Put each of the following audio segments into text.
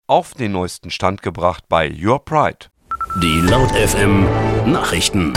auf den neuesten Stand gebracht bei Your Pride. Die Laut FM Nachrichten.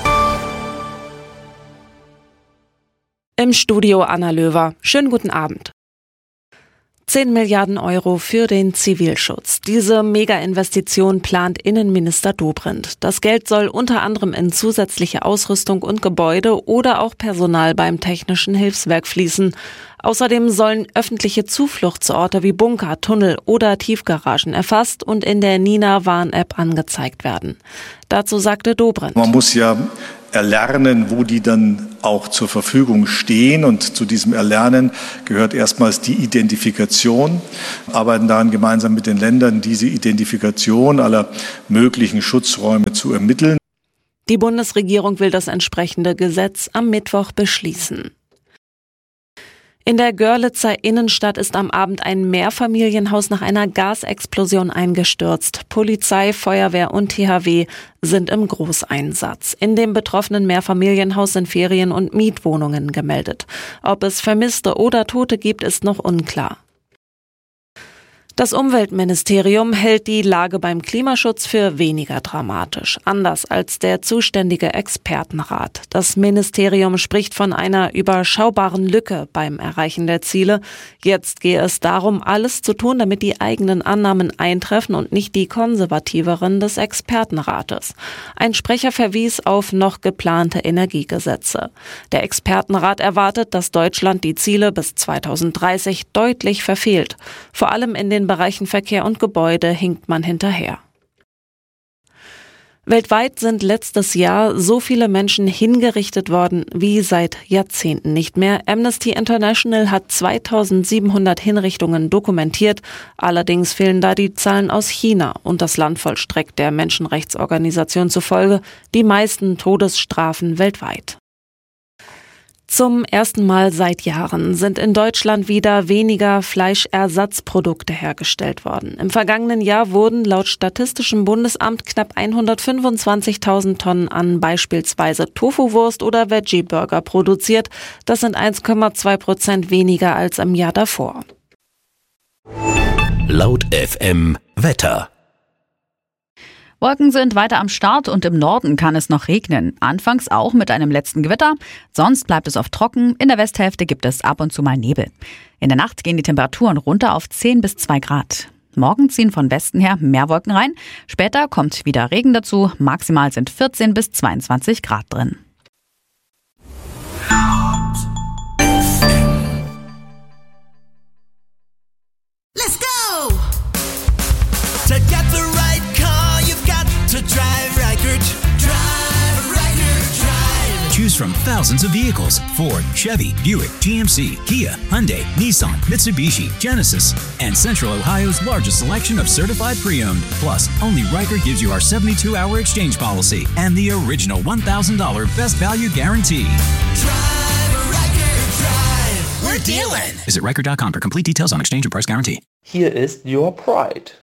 Im Studio Anna Löwer. Schönen guten Abend. 10 Milliarden Euro für den Zivilschutz. Diese Mega-Investition plant Innenminister Dobrindt. Das Geld soll unter anderem in zusätzliche Ausrüstung und Gebäude oder auch Personal beim Technischen Hilfswerk fließen. Außerdem sollen öffentliche Zufluchtsorte wie Bunker, Tunnel oder Tiefgaragen erfasst und in der Nina-Warn-App angezeigt werden. Dazu sagte Dobrindt: Man muss ja erlernen, wo die dann auch zur Verfügung stehen. Und zu diesem Erlernen gehört erstmals die Identifikation. Wir arbeiten daran gemeinsam mit den Ländern, diese Identifikation aller möglichen Schutzräume zu ermitteln. Die Bundesregierung will das entsprechende Gesetz am Mittwoch beschließen. In der Görlitzer Innenstadt ist am Abend ein Mehrfamilienhaus nach einer Gasexplosion eingestürzt. Polizei, Feuerwehr und THW sind im Großeinsatz. In dem betroffenen Mehrfamilienhaus sind Ferien- und Mietwohnungen gemeldet. Ob es Vermisste oder Tote gibt, ist noch unklar. Das Umweltministerium hält die Lage beim Klimaschutz für weniger dramatisch, anders als der zuständige Expertenrat. Das Ministerium spricht von einer überschaubaren Lücke beim Erreichen der Ziele. Jetzt gehe es darum, alles zu tun, damit die eigenen Annahmen eintreffen und nicht die konservativeren des Expertenrates. Ein Sprecher verwies auf noch geplante Energiegesetze. Der Expertenrat erwartet, dass Deutschland die Ziele bis 2030 deutlich verfehlt. Vor allem in den Bereichen Verkehr und Gebäude hinkt man hinterher. Weltweit sind letztes Jahr so viele Menschen hingerichtet worden wie seit Jahrzehnten nicht mehr. Amnesty International hat 2700 Hinrichtungen dokumentiert. Allerdings fehlen da die Zahlen aus China und das Land vollstreckt der Menschenrechtsorganisation zufolge die meisten Todesstrafen weltweit. Zum ersten Mal seit Jahren sind in Deutschland wieder weniger Fleischersatzprodukte hergestellt worden. Im vergangenen Jahr wurden laut Statistischem Bundesamt knapp 125.000 Tonnen an beispielsweise Tofuwurst oder Veggie-Burger produziert. Das sind 1,2% weniger als im Jahr davor. Laut FM Wetter. Wolken sind weiter am Start und im Norden kann es noch regnen. Anfangs auch mit einem letzten Gewitter. Sonst bleibt es oft trocken. In der Westhälfte gibt es ab und zu mal Nebel. In der Nacht gehen die Temperaturen runter auf 10 bis 2 Grad. Morgen ziehen von Westen her mehr Wolken rein. Später kommt wieder Regen dazu. Maximal sind 14 bis 22 Grad drin. Let's go! To get the right car, you've got to drive Reichert. Drive Reichert, drive. Choose from thousands of vehicles: Ford, Chevy, Buick, GMC, Kia, Hyundai, Nissan, Mitsubishi, Genesis, and Central Ohio's largest selection of certified pre-owned. Plus, only Reichert gives you our 72-hour exchange policy and the original $1,000 best value guarantee. Drive Reichert, drive. We're dealing. Visit Reichert.com for complete details on exchange and price guarantee. Hier ist Your Pride.